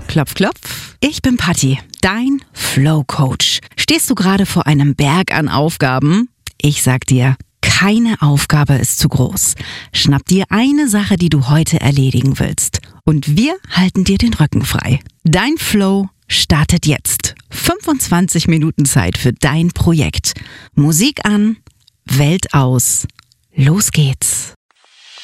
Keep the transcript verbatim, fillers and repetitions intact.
Klopf, klopf. Ich bin Patti, dein Flow Coach. Stehst du gerade vor einem Berg an Aufgaben? Ich sag dir, keine Aufgabe ist zu groß. Schnapp dir eine Sache, die du heute erledigen willst. Und wir halten dir den Rücken frei. Dein Flow startet jetzt. fünfundzwanzig Minuten Zeit für dein Projekt. Musik an, Welt aus. Los geht's.